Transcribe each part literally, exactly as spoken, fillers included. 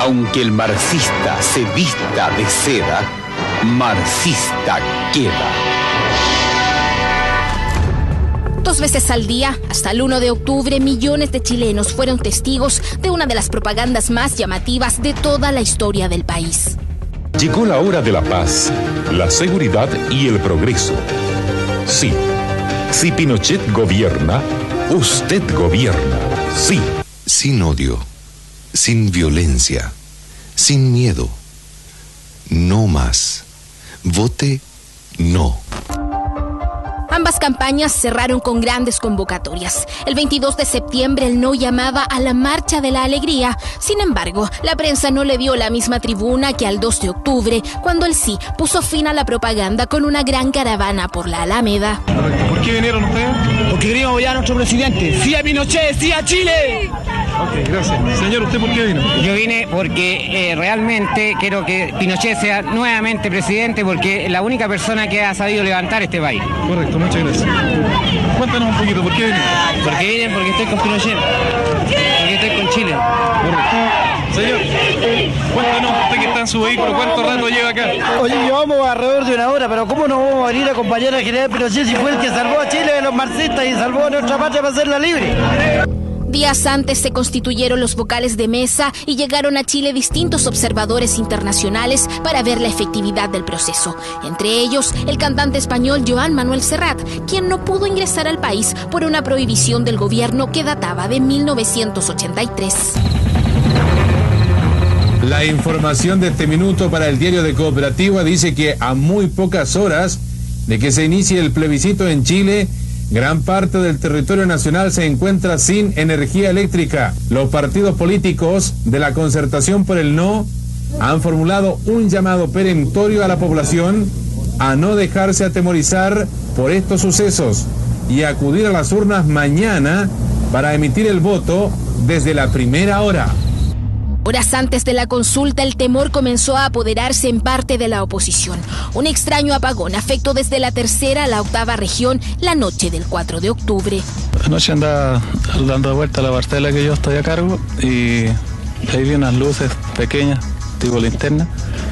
Aunque el marxista se vista de seda, marxista queda. Dos veces al día, hasta el uno de octubre, millones de chilenos fueron testigos de una de las propagandas más llamativas de toda la historia del país. Llegó la hora de la paz, la seguridad y el progreso. Sí, si Pinochet gobierna, usted gobierna. Sí. Sin odio, sin violencia, sin miedo. No más. Vote no. Ambas campañas cerraron con grandes convocatorias. El veintidós de septiembre el no llamaba a la Marcha de la Alegría. Sin embargo, la prensa no le dio la misma tribuna que al dos de octubre, cuando el sí puso fin a la propaganda con una gran caravana por la Alameda. ¿Por qué vinieron ustedes? Porque queríamos apoyar a nuestro presidente. ¡Sí a Pinochet! ¡Sí a Chile! Ok, gracias. Señor, ¿usted por qué vino? Yo vine porque eh, realmente quiero que Pinochet sea nuevamente presidente, porque es la única persona que ha sabido levantar este país. Correcto, muchas gracias. Cuéntanos un poquito, ¿por qué vine? Porque vine porque estoy con Pinochet, porque estoy con Chile. Correcto. Señor, cuéntanos, usted que está en su vehículo, ¿cuánto rato lleva acá? Oye, llevamos alrededor de una hora, pero ¿cómo no vamos a venir a acompañar al general Pinochet si fue el que salvó a Chile de los marxistas y salvó a nuestra patria para hacerla libre? Días antes se constituyeron los vocales de mesa y llegaron a Chile distintos observadores internacionales para ver la efectividad del proceso. Entre ellos, el cantante español Joan Manuel Serrat, quien no pudo ingresar al país por una prohibición del gobierno que databa de mil novecientos ochenta y tres. La información de este minuto para el diario de Cooperativa dice que a muy pocas horas de que se inicie el plebiscito en Chile, gran parte del territorio nacional se encuentra sin energía eléctrica. Los partidos políticos de la Concertación por el No han formulado un llamado perentorio a la población a no dejarse atemorizar por estos sucesos y acudir a las urnas mañana para emitir el voto desde la primera hora. Horas antes de la consulta, el temor comenzó a apoderarse en parte de la oposición. Un extraño apagón afectó desde la tercera a la octava región la noche del cuatro de octubre. Anoche andaba dando vuelta a la parcela que yo estoy a cargo y ahí vi unas luces pequeñas, tipo linterna.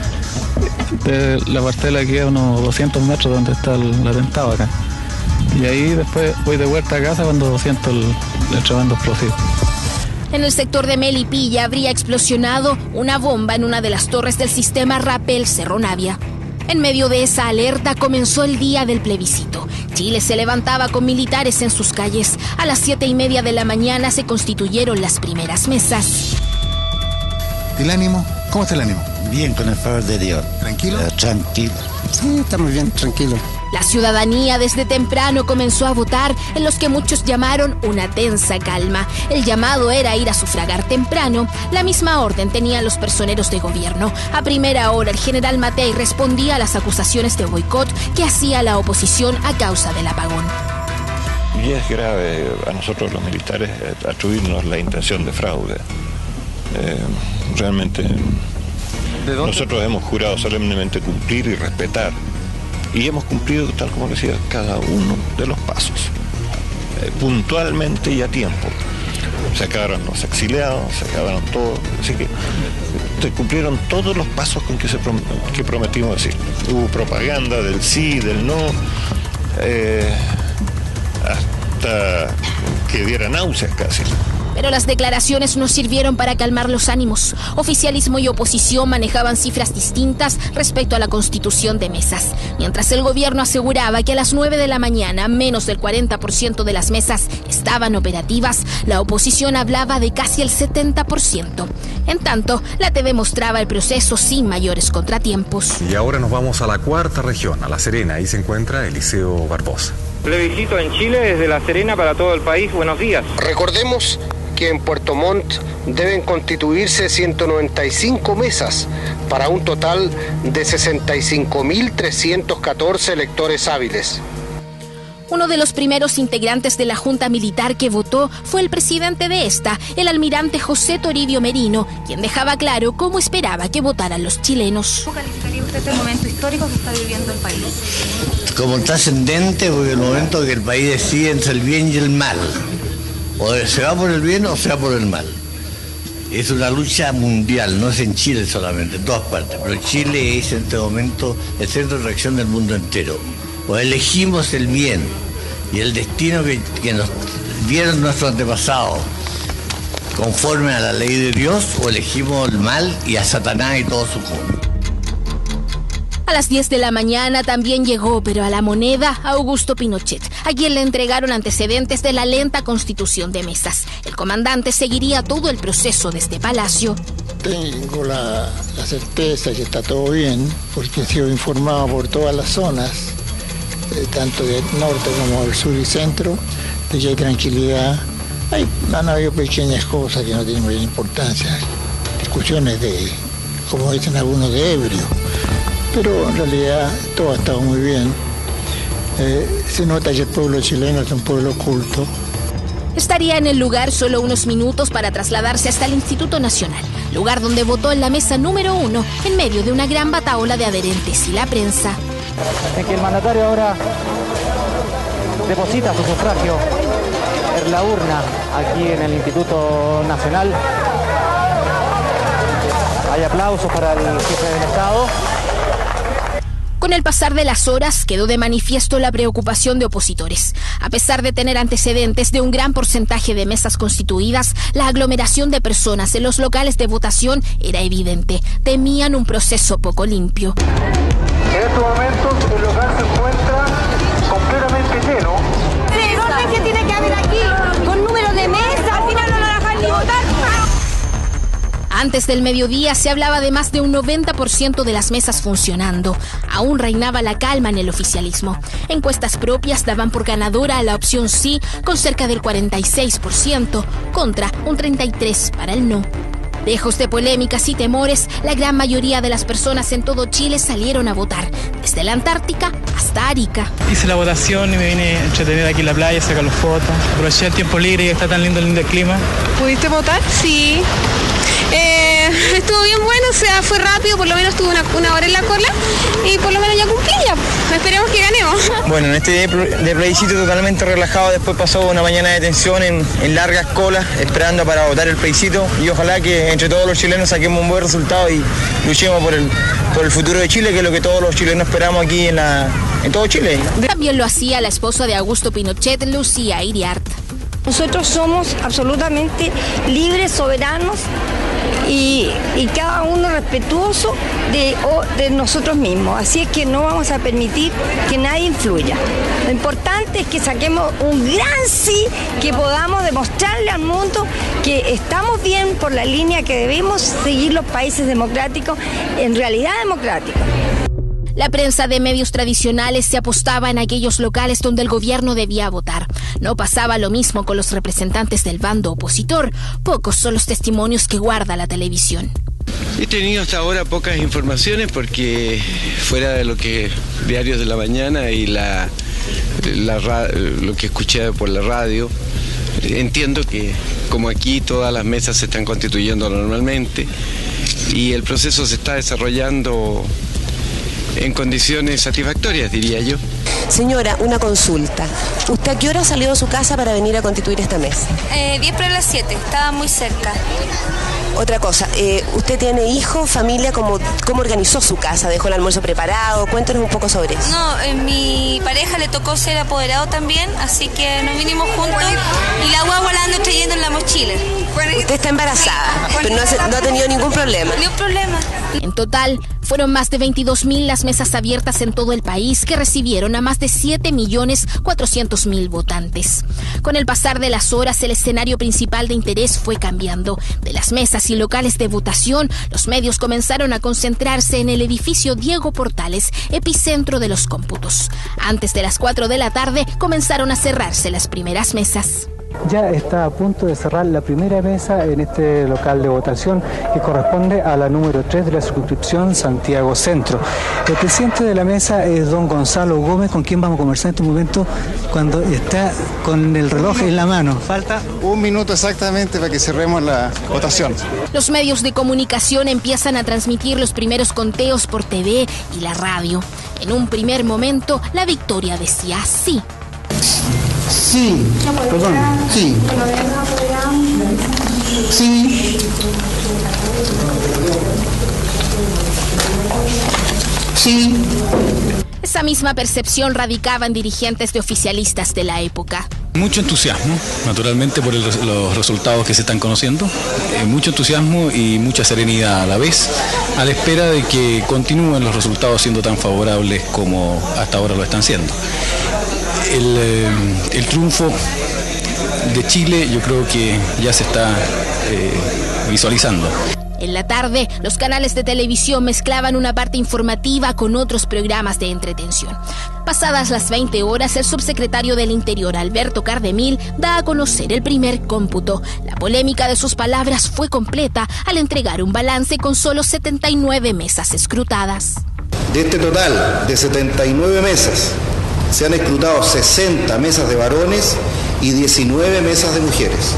De la parcela queda a unos doscientos metros donde está el atentado acá. Y ahí después voy de vuelta a casa cuando siento el, el tremendo explosivo. En el sector de Melipilla habría explosionado una bomba en una de las torres del sistema Rapel Cerro Navia. En medio de esa alerta comenzó el día del plebiscito. Chile se levantaba con militares en sus calles. A las siete y media de la mañana se constituyeron las primeras mesas. ¿El ánimo? ¿Cómo está el ánimo? Bien, con el favor de Dios. ¿Tranquilo? Uh, tranquilo. Sí, estamos bien, tranquilo. La ciudadanía desde temprano comenzó a votar en los que muchos llamaron una tensa calma. El llamado era ir a sufragar temprano. La misma orden tenían los personeros de gobierno. A primera hora, el general Matei respondía a las acusaciones de boicot que hacía la oposición a causa del apagón. Y es grave a nosotros los militares atribuirnos la intención de fraude. Eh, realmente nosotros hemos jurado solemnemente cumplir y respetar. Y hemos cumplido, tal como decía, cada uno de los pasos, eh, puntualmente y a tiempo. Se acabaron los exiliados, se acabaron todos, así que se cumplieron todos los pasos con que, se prom que prometimos decir. Hubo propaganda del sí, del no, eh, hasta que diera náuseas casi. Pero las declaraciones no sirvieron para calmar los ánimos. Oficialismo y oposición manejaban cifras distintas respecto a la constitución de mesas. Mientras el gobierno aseguraba que a las nueve de la mañana menos del cuarenta por ciento de las mesas estaban operativas, la oposición hablaba de casi el setenta por ciento. En tanto, la T V mostraba el proceso sin mayores contratiempos. Y ahora nos vamos a la cuarta región, a La Serena. Ahí se encuentra Eliseo Barbosa. Plebiscito en Chile desde La Serena para todo el país. Buenos días. Recordemos que en Puerto Montt deben constituirse ciento noventa y cinco mesas para un total de sesenta y cinco mil trescientos catorce electores hábiles. Uno de los primeros integrantes de la Junta Militar que votó fue el presidente de esta, el almirante José Toribio Merino, quien dejaba claro cómo esperaba que votaran los chilenos. ¿Cómo calificaría usted este momento histórico que está viviendo el país? Como trascendente, porque el momento que el país decide entre el bien y el mal. O se va por el bien o se va por el mal. Es una lucha mundial, no es en Chile solamente, en todas partes, pero Chile es en este momento el centro de reacción del mundo entero. O elegimos el bien y el destino que, que nos dieron nuestros antepasados conforme a la ley de Dios, o elegimos el mal y a Satanás y todo su mundo. A las diez de la mañana también llegó, pero a la moneda, a Augusto Pinochet, a quien le entregaron antecedentes de la lenta constitución de Mesas. El comandante seguiría todo el proceso desde Palacio. Tengo la, la certeza que está todo bien, porque he sido informado por todas las zonas, eh, tanto del norte como del sur y centro, de que hay tranquilidad. Hay, han habido pequeñas cosas que no tienen mayor importancia, discusiones de, como dicen algunos, de ebrio. Pero en realidad todo ha estado muy bien. Eh, se nota que el pueblo chileno es un pueblo culto. Estaría en el lugar solo unos minutos para trasladarse hasta el Instituto Nacional, lugar donde votó en la mesa número uno, en medio de una gran bataola de adherentes y la prensa. En que el mandatario ahora deposita su sufragio en la urna aquí en el Instituto Nacional. Hay aplausos para el jefe del Estado. Con el pasar de las horas quedó de manifiesto la preocupación de opositores. A pesar de tener antecedentes de un gran porcentaje de mesas constituidas, la aglomeración de personas en los locales de votación era evidente. Temían un proceso poco limpio. En estos momentos el local se encuentra completamente lleno. ¿Qué orden que tiene que haber aquí? Con número de mesas, al final no lo dejan ni votar. Antes del mediodía se hablaba de más de un noventa por ciento de las mesas funcionando. Aún reinaba la calma en el oficialismo. Encuestas propias daban por ganadora a la opción sí, con cerca del cuarenta y seis por ciento, contra un treinta y tres por ciento para el no. Lejos de polémicas y temores, la gran mayoría de las personas en todo Chile salieron a votar, desde la Antártica hasta Arica. Hice la votación y me vine a entretener aquí en la playa, sacar las fotos. Aproveché el tiempo libre y está tan lindo, lindo el clima. ¿Pudiste votar? Sí. Eh, estuvo bien bueno, o sea, fue rápido, por lo menos tuve una, una hora en la cola y por lo menos ya cumplí ya. Esperemos que ganemos. Bueno, en este día de plebiscito totalmente relajado, después pasó una mañana de tensión en, en largas colas, esperando para votar el plebiscito, y ojalá que entre todos los chilenos saquemos un buen resultado y luchemos por el, por el futuro de Chile, que es lo que todos los chilenos esperamos aquí en, la, en todo Chile. También lo hacía la esposa de Augusto Pinochet, Lucía Iriart. Nosotros somos absolutamente libres, soberanos y, y cada uno respetuoso de, de nosotros mismos. Así es que no vamos a permitir que nadie influya. Lo importante es que saquemos un gran sí, que podamos demostrarle al mundo que estamos bien por la línea que debemos seguir los países democráticos, en realidad democráticos. La prensa de medios tradicionales se apostaba en aquellos locales donde el gobierno debía votar. No pasaba lo mismo con los representantes del bando opositor. Pocos son los testimonios que guarda la televisión. He tenido hasta ahora pocas informaciones porque fuera de lo que diarios de la mañana y la, la lo que escuché por la radio, entiendo que como aquí todas las mesas se están constituyendo normalmente y el proceso se está desarrollando en condiciones satisfactorias, diría yo. Señora, una consulta. ¿Usted a qué hora salió de su casa para venir a constituir esta mesa? Eh, diez para las siete, estaba muy cerca. Otra cosa, eh, ¿usted tiene hijos, familia? ¿Cómo, ¿Cómo organizó su casa? ¿Dejó el almuerzo preparado? Cuéntenos un poco sobre eso. No, eh, mi pareja le tocó ser apoderado también, así que nos vinimos juntos y la guagua la ando trayendo en la mochila. Usted está embarazada, pero no ha, no ha tenido ningún problema. Ningún problema. En total, fueron más de veintidós mil las mesas abiertas en todo el país que recibieron a más de siete millones cuatrocientos mil votantes. Con el pasar de las horas, el escenario principal de interés fue cambiando. De las mesas y locales de votación, los medios comenzaron a concentrarse en el edificio Diego Portales, epicentro de los cómputos. Antes de las cuatro de la tarde, comenzaron a cerrarse las primeras mesas. Ya está a punto de cerrar la primera mesa en este local de votación que corresponde a la número tres de la circunscripción Santiago Centro. El presidente de la mesa es don Gonzalo Gómez, con quien vamos a conversar en este momento cuando está con el reloj en la mano. Falta un minuto exactamente para que cerremos la votación. Los medios de comunicación empiezan a transmitir los primeros conteos por T V y la radio. En un primer momento, la victoria decía sí. Sí, perdón, sí. Sí. Sí. Esa misma percepción radicaba en dirigentes de oficialistas de la época. Mucho entusiasmo, naturalmente, por el, los resultados que se están conociendo, eh, mucho entusiasmo y mucha serenidad a la vez, a la espera de que continúen los resultados siendo tan favorables como hasta ahora lo están siendo. El, eh, el triunfo de Chile yo creo que ya se está eh, visualizando. En la tarde, los canales de televisión mezclaban una parte informativa con otros programas de entretención. Pasadas las veinte horas, el subsecretario del Interior, Alberto Cardemil, da a conocer el primer cómputo. La polémica de sus palabras fue completa al entregar un balance con solo setenta y nueve mesas escrutadas. De este total de setenta y nueve mesas, se han escrutado sesenta mesas de varones y diecinueve mesas de mujeres.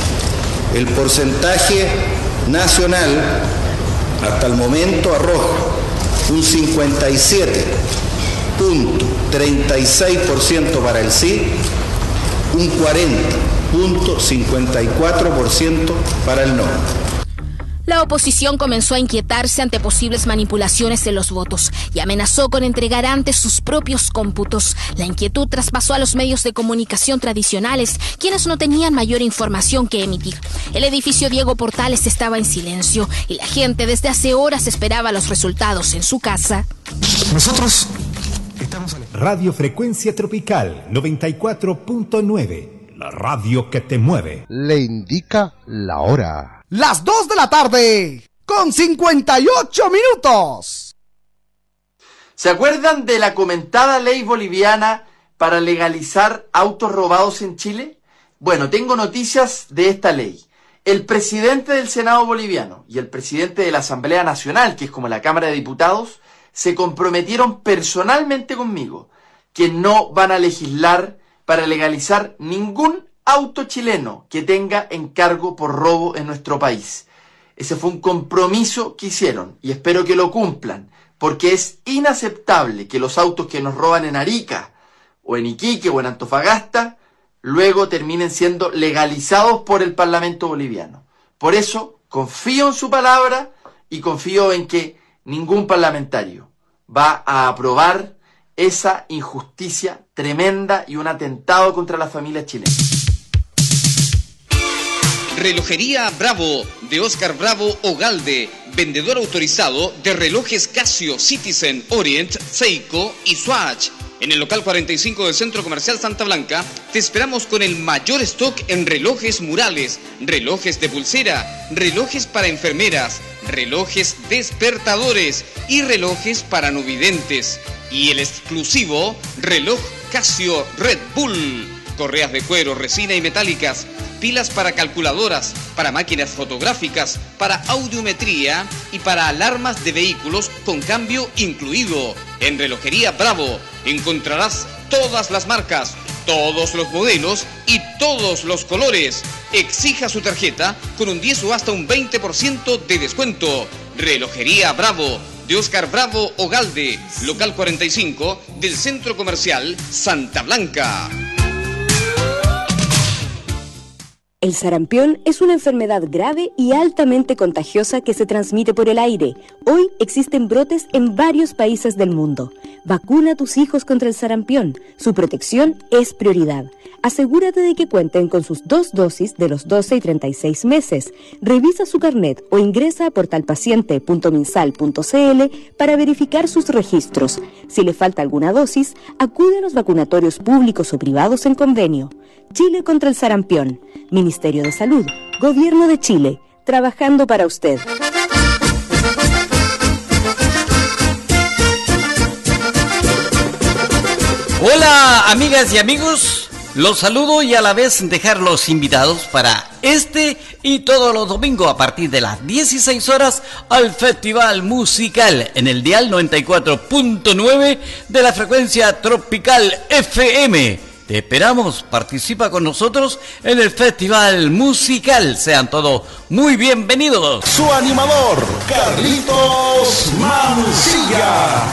El porcentaje nacional hasta el momento arroja un cincuenta y siete punto treinta y seis por ciento para el sí, un cuarenta punto cincuenta y cuatro por ciento para el no. La oposición comenzó a inquietarse ante posibles manipulaciones en los votos y amenazó con entregar antes sus propios cómputos. La inquietud traspasó a los medios de comunicación tradicionales, quienes no tenían mayor información que emitir. El edificio Diego Portales estaba en silencio y la gente desde hace horas esperaba los resultados en su casa. Nosotros estamos en Radio Frecuencia Tropical noventa y cuatro punto nueve, la radio que te mueve. Le indica la hora. Las dos de la tarde, con cincuenta y ocho minutos. ¿Se acuerdan de la comentada ley boliviana para legalizar autos robados en Chile? Bueno, tengo noticias de esta ley. El presidente del Senado boliviano y el presidente de la Asamblea Nacional, que es como la Cámara de Diputados, se comprometieron personalmente conmigo que no van a legislar para legalizar ningún auto chileno que tenga encargo por robo en nuestro país. Ese fue un compromiso que hicieron y espero que lo cumplan, porque es inaceptable que los autos que nos roban en Arica, o en Iquique, o en Antofagasta, luego terminen siendo legalizados por el Parlamento boliviano. Por eso, confío en su palabra y confío en que ningún parlamentario va a aprobar esa injusticia tremenda y un atentado contra la familia chilena. Relojería Bravo, de Oscar Bravo Ogalde, vendedor autorizado de relojes Casio, Citizen, Orient, Seiko y Swatch. En el local cuarenta y cinco del Centro Comercial Santa Blanca, te esperamos con el mayor stock en relojes murales, relojes de pulsera, relojes para enfermeras, relojes despertadores y relojes para no videntes. Y el exclusivo reloj Casio Red Bull. Correas de cuero, resina y metálicas, pilas para calculadoras, para máquinas fotográficas, para audiometría y para alarmas de vehículos con cambio incluido. En Relojería Bravo encontrarás todas las marcas, todos los modelos y todos los colores. Exija su tarjeta con un diez o hasta un veinte por ciento de descuento. Relojería Bravo, de Oscar Bravo Ogalde, local cuarenta y cinco del Centro Comercial Santa Blanca. El sarampión es una enfermedad grave y altamente contagiosa que se transmite por el aire. Hoy existen brotes en varios países del mundo. Vacuna a tus hijos contra el sarampión. Su protección es prioridad. Asegúrate de que cuenten con sus dos dosis de los doce y treinta y seis meses. Revisa su carnet o ingresa a portalpaciente punto minsal punto cl para verificar sus registros. Si le falta alguna dosis, acude a los vacunatorios públicos o privados en convenio. Chile contra el sarampión. Ministerio de Salud, Gobierno de Chile, trabajando para usted. Hola, amigas y amigos. Los saludo y a la vez dejarlos invitados para este y todos los domingos a partir de las dieciséis horas al Festival Musical en el dial noventa y cuatro punto nueve de la frecuencia Tropical F M. Te esperamos, participa con nosotros en el Festival Musical. Sean todos muy bienvenidos. Su animador, Carlitos Mancilla.